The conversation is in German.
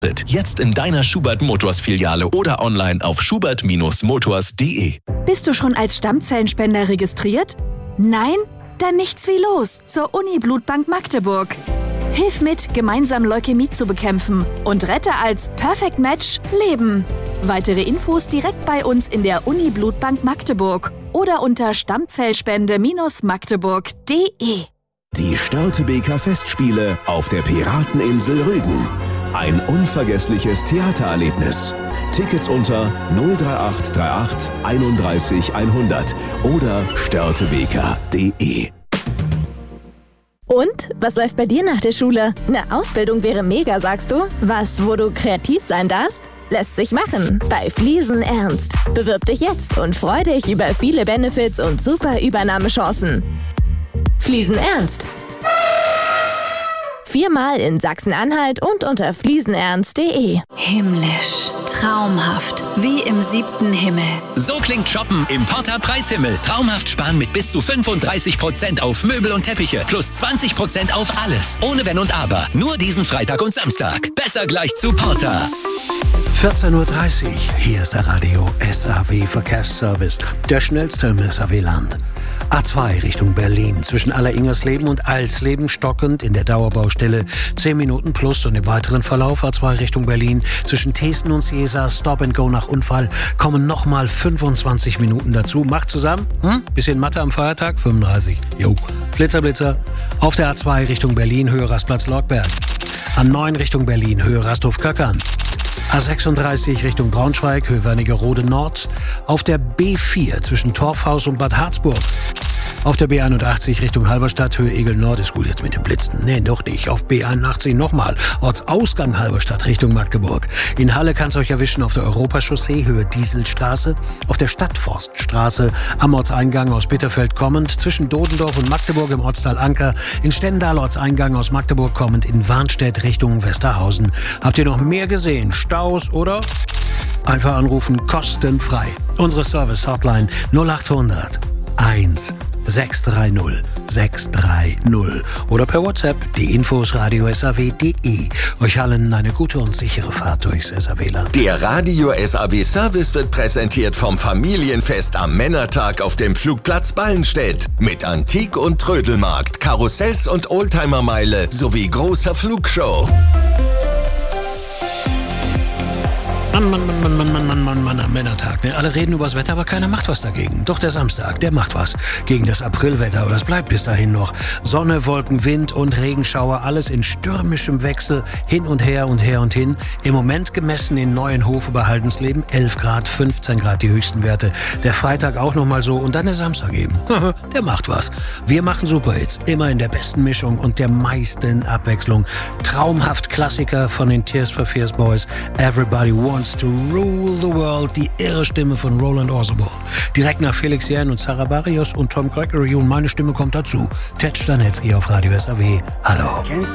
Jetzt in deiner Schubert Motors Filiale oder online auf schubert-motors.de. Bist du schon als Stammzellenspender registriert? Nein? Dann nichts wie los zur Uni-Blutbank Magdeburg. Hilf mit, gemeinsam Leukämie zu bekämpfen und rette als Perfect Match Leben. Weitere Infos direkt bei uns in der Uni-Blutbank Magdeburg oder unter stammzellspende-magdeburg.de. Die Störtebeker Festspiele auf der Pirateninsel Rügen. Ein unvergessliches Theatererlebnis. Tickets unter 03838 31 100 oder störtebeker.de. Und? Was läuft bei dir nach der Schule? Eine Ausbildung wäre mega, sagst du? Was, wo du kreativ sein darfst? Lässt sich machen bei Fliesen Ernst. Bewirb dich jetzt und freu dich über viele Benefits und super Übernahmechancen. Fliesen Ernst. 4-mal in Sachsen-Anhalt und unter fliesenernst.de. Himmlisch, traumhaft, wie im 7. Himmel. So klingt Shoppen im Porta Preishimmel. Traumhaft sparen mit bis zu 35% auf Möbel und Teppiche plus 20% auf alles. Ohne Wenn und Aber. Nur diesen Freitag und Samstag. Besser gleich zu Porta. 14.30 Uhr, hier ist der Radio SAW Verkehrsservice, der schnellste im SAW-Land. A2 Richtung Berlin, zwischen Alleringersleben und Alsleben stockend in der Dauerbaustelle 10 Minuten plus und im weiteren Verlauf A2 Richtung Berlin, zwischen Thesen und Ciesa, Stop and Go nach Unfall, kommen nochmal 25 Minuten dazu. Macht zusammen, bisschen Mathe am Feiertag, 35. Jo, Blitzer. Auf der A2 Richtung Berlin, Höhe Rastplatz Lockberg. A9 Richtung Berlin, Höhe Rasthof-Köckern. A36 Richtung Braunschweig, Höhe Wernigerode Nord. Auf der B4 zwischen Torfhaus und Bad Harzburg. Auf der B81 Richtung Halberstadt, Höhe Egel Nord, ist gut jetzt mit dem Blitzen. Nee, doch nicht. Auf B81 nochmal. Ortsausgang Halberstadt Richtung Magdeburg. In Halle kann's euch erwischen auf der Europachaussee, Höhe Dieselstraße. Auf der Stadtforststraße am Ortseingang aus Bitterfeld kommend. Zwischen Dodendorf und Magdeburg im Ortsteil Anker. In Stendal Ortseingang aus Magdeburg kommend. In Warnstedt Richtung Westerhausen. Habt ihr noch mehr gesehen? Staus oder? Einfach anrufen, kostenfrei. Unsere Service-Hotline 0800 1 630 630 oder per WhatsApp die Infos radio.saw.de. Euch allen eine gute und sichere Fahrt durchs SAW-Land. Der Radio SAW Service wird präsentiert vom Familienfest am Männertag auf dem Flugplatz Ballenstedt mit Antik- und Trödelmarkt, Karussells und Oldtimermeile sowie großer Flugshow. Mann, am Männertag. Ne? Alle reden übers Wetter, aber keiner macht was dagegen. Doch der Samstag, der macht was gegen das Aprilwetter. Aber das bleibt bis dahin noch. Sonne, Wolken, Wind und Regenschauer, alles in stürmischem Wechsel, hin und her und her und hin. Im Moment gemessen in Neuenhofe bei Haldensleben 11 Grad, 15 Grad die höchsten Werte. Der Freitag auch nochmal so und dann der Samstag eben. Der macht was. Wir machen Superhits, immer in der besten Mischung und der meisten Abwechslung. Traumhaft Klassiker von den Tears for Fears Boys. Everybody Wants to Rule the World, die irre Stimme von Roland Orzabal. Direkt nach Felix Jähn und Sarah Barrios und Tom Gregory und meine Stimme kommt dazu. Ted Stanetzky auf Radio SAW. Hallo.